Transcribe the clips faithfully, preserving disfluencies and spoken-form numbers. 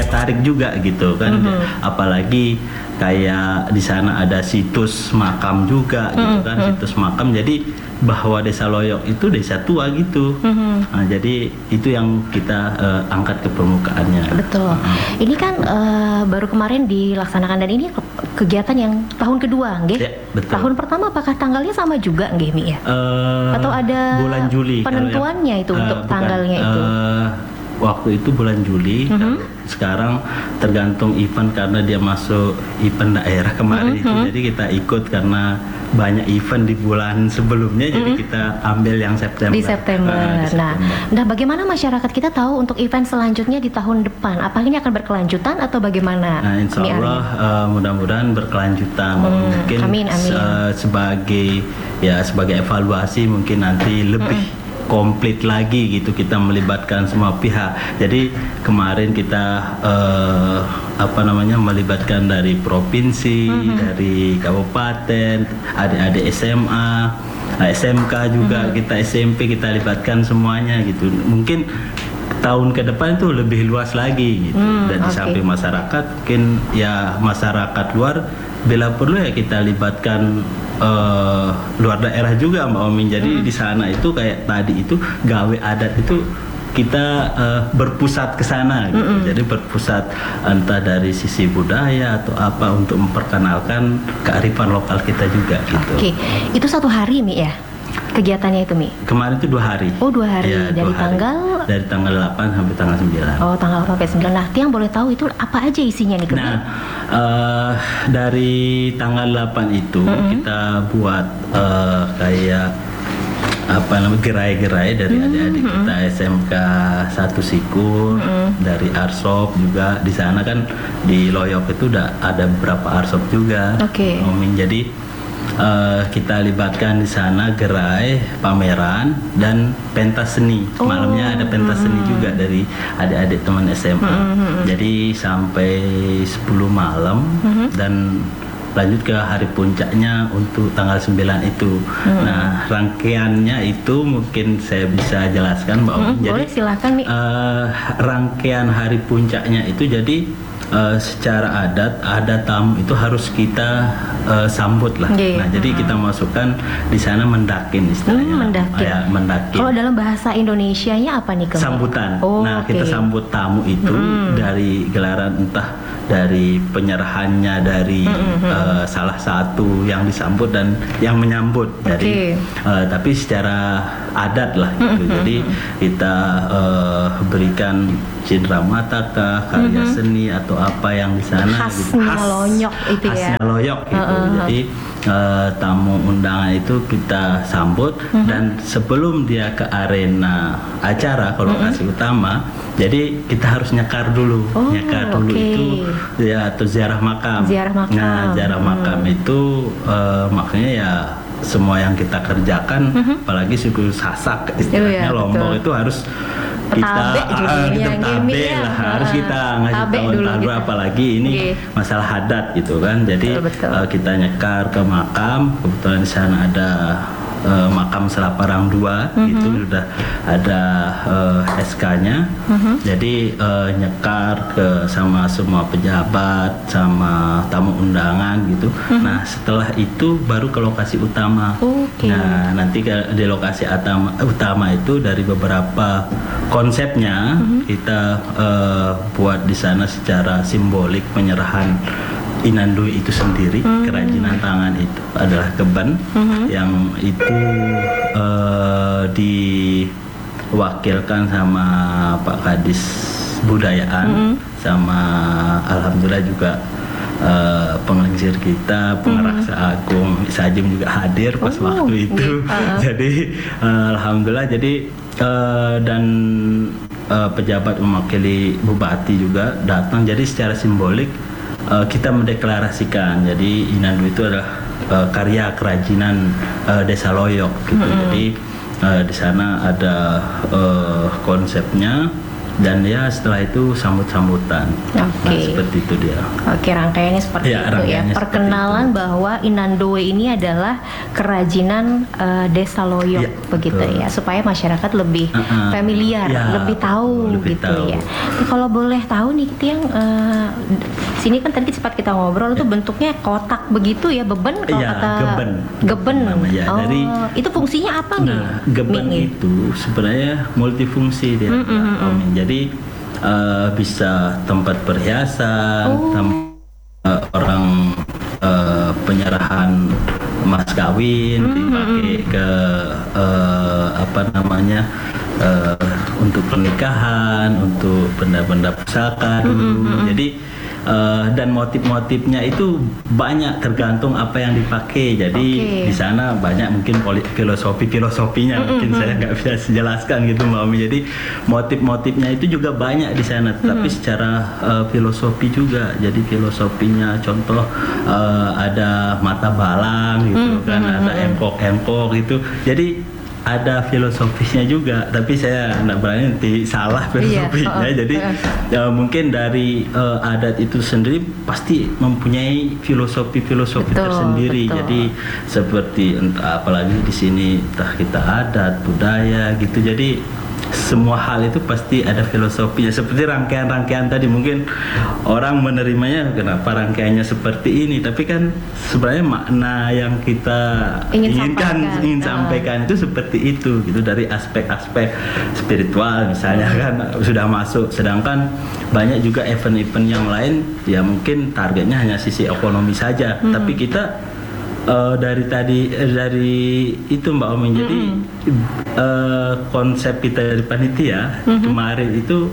daya tarik juga gitu kan. Mm-hmm. Apalagi kayak di sana ada situs makam juga gitu kan, mm-hmm. situs makam. Jadi bahwa Desa Loyok itu desa tua gitu. Mm-hmm. Nah, jadi itu yang kita uh, angkat ke permukaannya. Betul. Mm-hmm. Ini kan uh, baru kemarin dilaksanakan dan ini kegiatan yang tahun kedua, nggih? Ya, betul. Tahun pertama apakah tanggalnya sama juga, nggih, Mi ya? Uh, Atau ada bulan Juli penentuannya yang, itu uh, untuk bukan, tanggalnya itu? Uh, waktu itu bulan Juli. Mm-hmm. Sekarang tergantung event karena dia masuk event daerah kemarin mm-hmm. itu, jadi kita ikut karena banyak event di bulan sebelumnya, mm-hmm. jadi kita ambil yang September. Di September. Uh, di September. Nah, nah, bagaimana masyarakat kita tahu untuk event selanjutnya di tahun depan? Apakah ini akan berkelanjutan atau bagaimana? Nah, insya Allah uh, mudah-mudahan berkelanjutan. Hmm, mungkin amin, amin. Uh, sebagai ya sebagai evaluasi mungkin nanti lebih mm-hmm. komplit lagi gitu, kita melibatkan semua pihak. Jadi kemarin kita uh, apa namanya melibatkan dari provinsi, mm-hmm. dari kabupaten, adik-adik S M A, S M K juga, mm-hmm. kita S M P kita libatkan semuanya gitu. Mungkin tahun ke depan itu lebih luas lagi gitu. Mm, dan di okay. samping masyarakat, mungkin ya masyarakat luar bila perlu ya kita libatkan Uh, luar daerah juga Mbak Omin. Jadi hmm. di sana itu kayak tadi itu gawe adat itu kita uh, berpusat ke sana gitu. Mm-hmm. Jadi berpusat entah dari sisi budaya atau apa untuk memperkenalkan kearifan lokal kita juga gitu. Oke, okay. Itu satu hari Mi ya? Kegiatannya itu Mi? Kemarin itu dua hari. Oh dua hari, ya, dari dua hari. tanggal? Dari tanggal delapan sampai tanggal sembilan. Oh tanggal delapan sampai sembilan. Nah yang boleh tahu itu apa aja isinya nih? Nah uh, dari tanggal delapan itu mm-hmm. kita buat uh, kayak apa namanya gerai-gerai dari mm-hmm. adik-adik kita S M K satu Sikur, mm-hmm. dari Arsop juga. Di sana kan di Loyok itu udah ada beberapa Arsop juga. Oke. Okay. Jadi Uh, kita libatkan di sana gerai, pameran dan pentas seni. Oh. Malamnya ada pentas seni mm-hmm. juga dari adik-adik teman S M A. Mm-hmm. Jadi sampai sepuluh malam mm-hmm. dan lanjut ke hari puncaknya untuk tanggal sembilan itu. Mm-hmm. Nah, rangkaiannya itu mungkin saya bisa jelaskan Mbak. Mm-hmm. Jadi boleh silakan nih. Uh, rangkaian hari puncaknya itu jadi Uh, secara adat ada tamu itu harus kita uh, sambut lah. Yeah. Nah, jadi uh-huh. kita masukkan di sana mendakin istilahnya. Hmm, mendakin. Ya, mendakin. Kalau dalam bahasa Indonesianya apa nih? Sambutan. Oh, nah, okay. kita sambut tamu itu hmm. dari gelaran entah dari penyerahannya dari hmm. uh, salah satu yang disambut dan yang menyambut. Jadi, okay. uh, tapi secara adat lah gitu. Hmm. Jadi kita uh, berikan cindera mata kah, karya mm-hmm. seni atau apa yang di sana khasnya gitu. Khas, Loyok itu ya. Khasnya Loyok gitu. Uh-uh. Jadi uh, tamu undangan itu kita sambut mm-hmm. dan sebelum dia ke arena acara ke lokasi mm-hmm. utama, jadi kita harus nyekar dulu. Oh, nyekar dulu okay. itu ya atau ziarah makam. Ziarah makam. Nah, ziarah makam hmm. itu uh, makanya ya semua yang kita kerjakan mm-hmm. apalagi suku Sasak istilahnya oh, ya, Lombok betul. Itu harus kita uh, kita tabe lah ya. Harus kita ngasih tahu tahu apalagi ini okay. masalah adat gitu kan. Jadi betul, betul. Uh, kita nyekar ke makam, kebetulan di sana ada uh, makam Selaparang dua mm-hmm. gitu sudah ada uh, S K-nya. Mm-hmm. Jadi uh, nyekar ke sama semua pejabat sama tamu undangan gitu. Mm-hmm. Nah, setelah itu baru ke lokasi utama. Okay. Nah, nanti ke di lokasi utama utama itu dari beberapa konsepnya mm-hmm. kita uh, buat di sana secara simbolik penyerahan Inandui itu sendiri, mm-hmm. kerajinan tangan itu adalah keben mm-hmm. yang itu uh, diwakilkan sama Pak Kadis Budayaan mm-hmm. sama alhamdulillah juga uh, penglingsir kita, pengerasa mm-hmm. agung Sajem juga hadir pas oh, waktu itu. Uh-huh. Jadi uh, alhamdulillah jadi uh, dan uh, pejabat mewakili bupati juga datang. Jadi secara simbolik Uh, kita mendeklarasikan jadi Inandu itu adalah uh, karya kerajinan uh, Desa Loyok gitu. Mm-hmm. Jadi uh, di sana ada uh, konsepnya dan ya setelah itu sambut-sambutan. Nah, Oke. seperti itu dia. Oke, rangkaiannya seperti Ya, itu ya. rangkaiannya Perkenalan seperti itu. bahwa Inandoe ini adalah kerajinan eh, Desa Loyok Ya, begitu betul. ya, supaya masyarakat lebih Uh-uh. familiar, Ya, lebih tahu lebih gitu tahu. ya. Nah, kalau boleh tahu nih yang eh, sini kan tadi sempat kita ngobrol tuh bentuknya kotak begitu ya, beben kalau Iya, kata geben. geben. Namanya. Oh, Dari- itu fungsinya apa nih? Nah, geben Mi? itu sebenarnya multifungsi dia. Mm, mm, mm, mm. Jadi eh, bisa tempat perhiasan, Oh. tem- eh, orang eh, penyerahan mas kawin Mm, mm, dipakai ke eh, apa namanya eh, untuk pernikahan, untuk benda-benda pusaka dulu. Jadi eh, dan motif-motifnya itu banyak tergantung apa yang dipakai. Jadi Oke. di sana banyak mungkin poli- filosofi-filosofinya mungkin saya nggak bisa jelaskan gitu Mbak Omi. Jadi motif-motifnya itu juga banyak di sana, tapi secara eh, filosofi juga. Jadi filosofinya contoh eh, ada mata balang gitu kan, ada engkok-engkok gitu. Jadi ada filosofisnya juga, tapi saya nggak berani nanti salah filosofinya. Iya, oh, Jadi oh. ya, mungkin dari eh, adat itu sendiri pasti mempunyai filosofi-filosofi Betul, tersendiri. betul. Jadi seperti entah apalagi di sini entah kita adat, budaya gitu. Jadi semua hal itu pasti ada filosofinya. Seperti rangkaian-rangkaian tadi, mungkin orang menerimanya kenapa rangkaiannya seperti ini, tapi kan sebenarnya makna yang kita Ingin inginkan sampaikan. ingin Ah. sampaikan itu seperti itu gitu, dari aspek-aspek spiritual misalnya kan sudah masuk. Sedangkan banyak juga event-event yang lain ya mungkin targetnya hanya sisi ekonomi saja, tapi kita eh, dari tadi eh, dari itu Mbak Omi, jadi eh, konsep kita dari panitia kemarin itu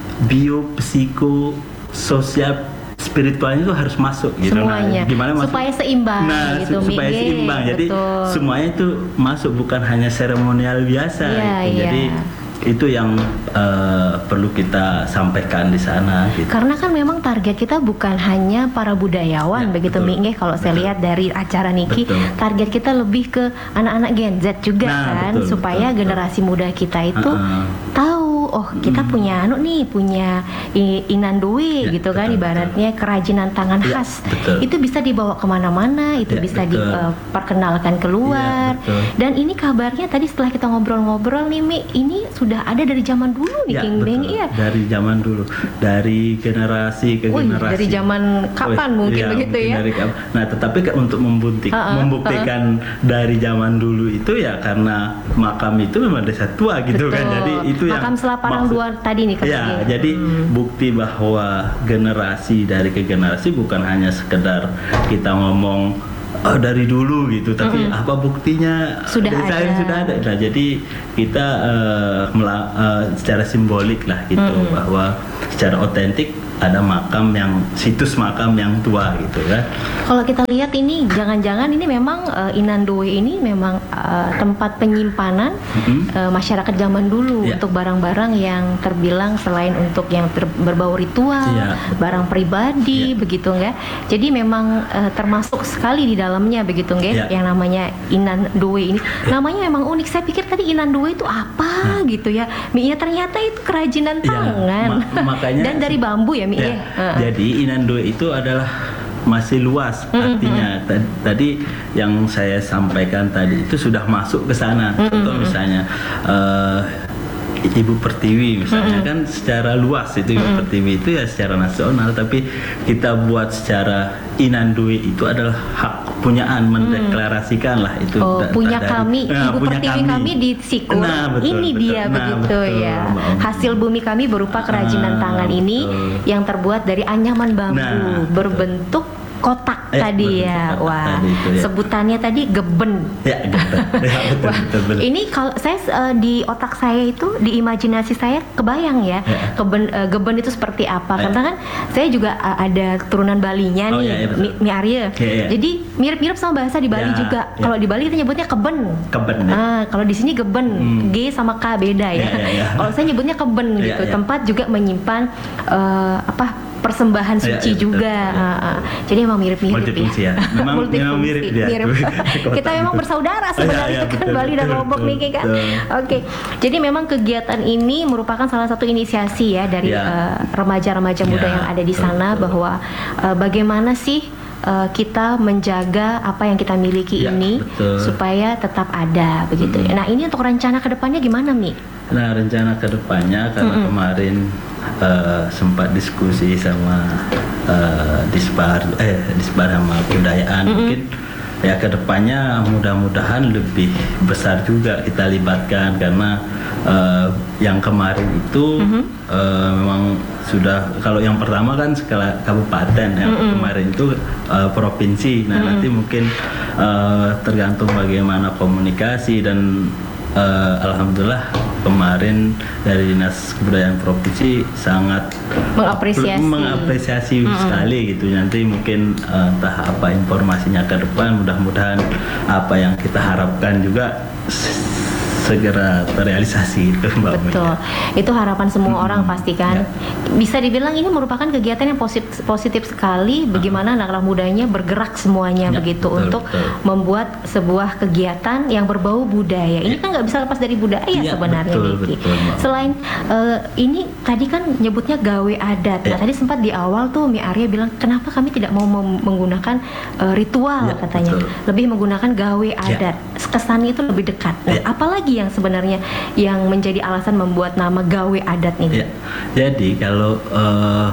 bio psiko sosial spiritualnya itu harus masuk gitu. Semuanya. Nah, gimana masuk? Supaya seimbang Nah, gitu, su- supaya Mige. seimbang. Jadi Betul. semuanya itu masuk, bukan hanya seremonial biasa Iya, gitu. iya. Jadi itu yang eh, perlu kita sampaikan di sana gitu. Karena kan memang target kita bukan hanya para budayawan Ya, begitu betul. Mingge, kalau saya Betul. lihat dari acara Niki, Betul. target kita lebih ke anak-anak Gen Z juga Nah, kan, betul, supaya betul, generasi muda kita itu Uh-uh. tahu, oh kita punya anu nih, punya i- Inandoe Ya, gitu kan, betul, ibaratnya kerajinan tangan Ya, khas. betul. Itu bisa dibawa kemana-mana, itu Ya, bisa betul. diperkenalkan keluar. Ya, betul. Dan ini kabarnya tadi setelah kita ngobrol-ngobrol nih Mi, ini sudah ada dari zaman dulu nih Ya, King Beng, betul. iya. Dari zaman dulu, dari generasi ke Wih, generasi. dari zaman kapan Wih, mungkin iya, begitu mungkin ya? dari kapan. Nah, tetapi ke- untuk membuktik, Uh-uh, membuktikan dari zaman dulu itu ya karena makam itu memang desa tua gitu kan. Betul. Jadi itu yang Makam Selaparang maksud- dua tadi nih Ya, katanya. jadi bukti bahwa generasi dari ke generasi bukan hanya sekedar kita ngomong oh, dari dulu gitu, tapi apa buktinya Sudah desa ada. yang sudah ada. Nah, jadi kita eh, mela- eh, secara simbolik lah gitu, bahwa secara otentik ada makam yang situs makam yang tua gitu kan. Kalau kita lihat ini, jangan-jangan ini memang uh, Inandoe ini memang uh, tempat penyimpanan Mhm. uh, masyarakat zaman dulu Iya. untuk barang-barang yang terbilang selain untuk yang ter- berbau ritual, Iya, betul. barang pribadi, Iya. begitu nggak? Jadi memang uh, termasuk sekali di dalamnya begitu nggak? Iya. Yang namanya Inandoe ini, namanya memang unik. Saya pikir tadi Inandoe itu apa gitu ya? Mi, ya ternyata itu kerajinan Iya, tangan ma- makanya- dan dari bambu ya Mi Ya, ya. Heeh. jadi Inandoe itu adalah masih luas artinya. Tad- Tadi yang saya sampaikan tadi itu sudah masuk ke sana. Contoh misalnya eh, Ibu Pertiwi misalnya kan secara luas itu Ibu Pertiwi itu ya secara nasional, tapi kita buat secara Inandoe itu adalah hak punyaan, mendeklarasikan lah itu. Oh, da- punya dari- kami, Nah, Ibu punya Pertiwi kami di Sikur. Nah, betul, ini betul. dia Nah, begitu betul, ya. Mbak Omi. Hasil bumi kami berupa kerajinan Ah, tangan ini betul. yang terbuat dari anyaman bambu Nah, betul. berbentuk kotak Eh, tadi berbentuk ya. kotak Wah, tadi itu ya. sebutannya tadi geben. Ya, gitu. Ya, betul, Wah, betul, betul. ini kalau saya eh, di otak saya itu, di imajinasi saya kebayang ya, Ya. keben, eh, geben itu seperti apa. Ya. Karena kan saya juga eh, ada keturunan Balinya Oh, nih, ya, ya, betul. Mi, Mi Arya. Ya, ya. Jadi mirip-mirip sama bahasa di Bali Ya, juga. ya. Kalau di Bali kita nyebutnya keben. Keben, ya. Ah, kalau di sini geben, Hmm. G sama K beda ya. Ya, ya, ya. Kalau saya nyebutnya keben Ya, gitu. ya. Tempat juga menyimpan eh, apa persembahan Ya, suci ya, betul, juga. betul. Uh, uh. Jadi emang mirip-mirip Multifungsi ya. Memang, memang Multifungsi, mirip dia. mirip. Kita memang bersaudara sebenarnya Oh, ya, ya, kan betul, Bali dan betul, Lombok betul, nih kan. betul. Oke. Jadi memang kegiatan ini merupakan salah satu inisiasi ya dari Ya. uh, remaja-remaja muda Ya, yang ada di betul, sana betul. bahwa uh, bagaimana sih uh, kita menjaga apa yang kita miliki Ya, ini betul. supaya tetap ada begitu. Mm-mm. Nah, ini untuk rencana kedepannya gimana, Mi? Nah, rencana kedepannya karena Mm-mm. kemarin eh, sempat diskusi sama eh, Dispar eh Dispar sama kebudayaan, Mm-mm. mungkin ya kedepannya mudah-mudahan lebih besar juga kita libatkan karena eh, yang kemarin itu Mhm. eh, memang sudah, kalau yang pertama kan skala kabupaten, yang Mm-mm. kemarin itu eh, provinsi. Nah, Mm-mm. nanti mungkin eh, tergantung bagaimana komunikasi dan eh, alhamdulillah kemarin dari Dinas Kebudayaan Provinsi sangat Mengapresiasi. mengapresiasi Mm-mm. sekali gitu. Nanti mungkin eh, entah apa informasinya ke depan, mudah-mudahan apa yang kita harapkan juga s- segera terrealisasi itu, Mbak Mega. Betul, itu harapan semua Mm-mm. orang pasti kan. Ya. Bisa dibilang ini merupakan kegiatan yang positif, positif sekali. Bagaimana anak-anak mudanya bergerak semuanya Ya, begitu betul, untuk betul. membuat sebuah kegiatan yang berbau budaya. Ini Ya. kan nggak bisa lepas dari budaya Ya, sebenarnya, betul, Niki. betul, Mbak. Selain eh, ini tadi kan nyebutnya gawe adat. Nah, Ya. tadi sempat di awal tuh Mi Arya bilang kenapa kami tidak mau mem- menggunakan eh, ritual Ya, katanya, betul. lebih menggunakan gawe adat. Kesannya itu lebih dekat. Nah, Ya. apalagi yang sebenarnya yang menjadi alasan membuat nama gawe adat ini? Ya, jadi kalau eh,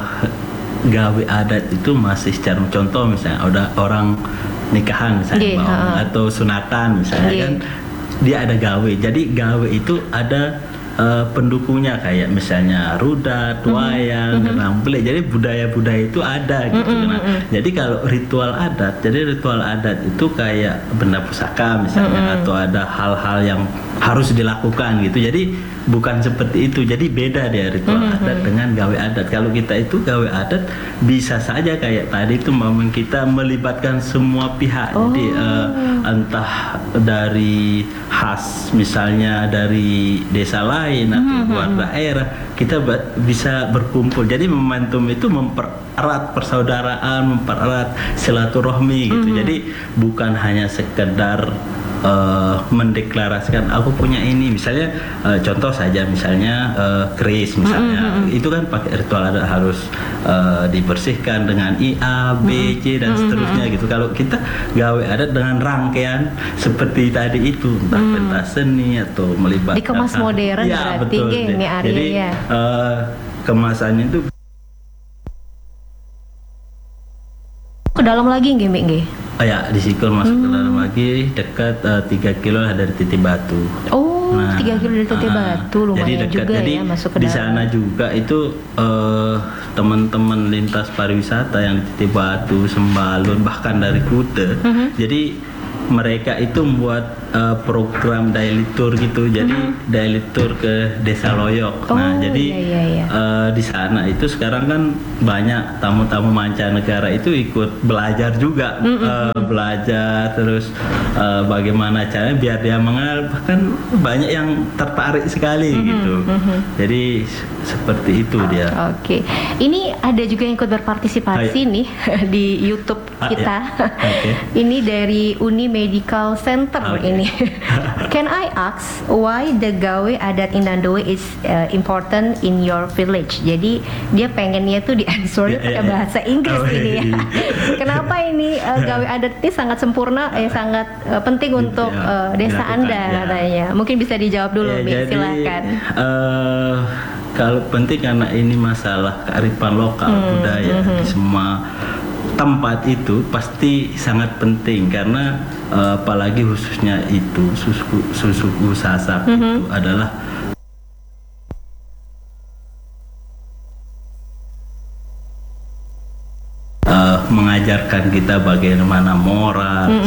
gawe adat itu masih secara contoh misalnya ada orang nikahan misalnya, Iya, Bang, ha. atau sunatan misalnya Iya. kan dia ada gawe. Jadi gawe itu ada eh, pendukungnya kayak misalnya rudat, wayang, rambele. Jadi budaya-budaya itu ada gitu. Mhm, Nah, mhm. jadi kalau ritual adat, jadi ritual adat itu kayak benda pusaka misalnya, Mhm. atau ada hal-hal yang harus dilakukan gitu. Jadi bukan seperti itu. Jadi beda dia ritual Mhm. adat dengan gawe adat. Kalau kita itu gawe adat bisa saja kayak tadi itu memang kita melibatkan semua pihak. Oh. Jadi eh, entah dari khas misalnya dari desa lain atau Mhm. luar daerah, kita ba- bisa berkumpul. Jadi momentum itu mempererat persaudaraan, mempererat silaturahmi gitu. Mhm. Jadi bukan hanya sekedar eh, mendeklarasikan aku punya ini, misalnya eh, contoh saja misalnya eh, keris misalnya, Mm-mm. itu kan pakai ritual adat harus eh, dibersihkan dengan I A B C dan seterusnya gitu. Kalau kita gawe adat dengan rangkaian seperti tadi itu, entah Mm. pentas seni atau melibatkan Dikemas modern ya, berarti, betul. nggih, Mi Arya, Jadi ya. eh, kemasannya itu Ke dalam lagi nggih, Mi nggih? oh ya, di Sikul masuk ke dalam lagi dekat eh, tiga kilo dari Titik Batu. Oh, Nah, tiga kilo dari Titik ah, Batu, lumayan jadi dekat. juga Jadi ya masuk ke di dalam. sana juga itu eh, teman-teman lintas pariwisata yang di Titik Batu, Sembalun, bahkan dari Kute. Mhm. Jadi mereka itu membuat eh, program daily tour gitu. Jadi daily tour ke Desa Loyok. Oh, nah, jadi iya, iya, iya. eh, di sana itu sekarang kan banyak tamu-tamu mancanegara itu ikut belajar juga, eh, belajar terus eh, bagaimana caranya biar dia mengenal, bahkan banyak yang tertarik sekali gitu. Jadi s- seperti itu dia. Oke, ini ada juga yang ikut berpartisipasi Ah, iya. nih di YouTube Ah, kita. iya. Oke. Ini dari Uni Medical Center Oke. ini. Can I ask why the gawe adat in Nandoe is uh, important in your village? Jadi dia pengennya tuh di answer Iya, pakai iya, iya. bahasa Inggris Oh, ini ya. iya. Kenapa ini uh, gawe adat ini sangat sempurna, eh sangat uh, penting untuk Ya, uh, desa dilakukan, Anda ya. katanya. Mungkin bisa dijawab dulu, Ya, Mi. jadi, Silakan. eh, kalau penting karena ini masalah kearifan lokal Hmm, budaya di semua tempat itu pasti sangat penting karena eh, apalagi khususnya itu susuku susuku Sasak itu adalah eh, mengajarkan kita bagaimana moral,